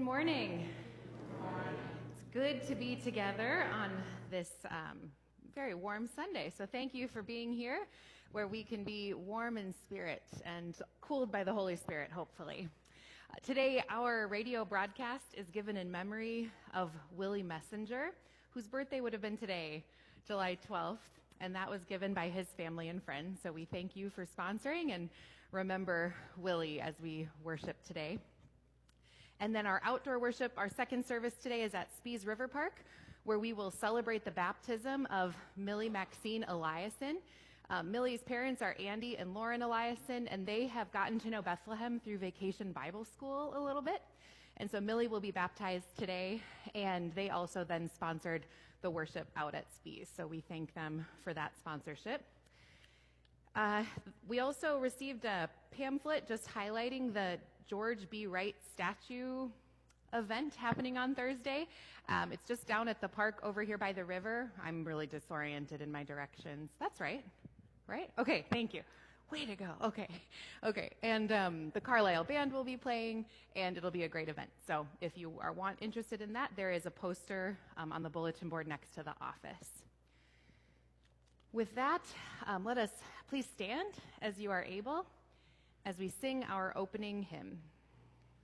morning. It's good to be together on this very warm Sunday. So thank you for being here where we can be warm in spirit and cooled by the Holy Spirit, hopefully. Today, our radio broadcast is given in memory of Willie Messenger, whose birthday would have been today, July 12th, and that was given by his family and friends. So we thank you for sponsoring and remember Willie as we worship today. And then our outdoor worship, our second service today is at Spees River Park, where we will celebrate the baptism of Millie Maxine Eliason. Millie's parents are Andy and Lauren Eliason, and they have gotten to know Bethlehem through Vacation Bible School a little bit. And so Millie will be baptized today, and they also then sponsored the worship out at Spees. So we thank them for that sponsorship. We also received a pamphlet just highlighting the George B. Wright statue event happening on Thursday. It's just down at the park over here by the river. I'm really disoriented in my directions. That's right. Right? Okay, thank you. Way to go. Okay. And the Carlisle Band will be playing, and it'll be a great event. So if you are interested in that, there is a poster on the bulletin board next to the office. With that, let us please stand as you are able as we sing our opening hymn.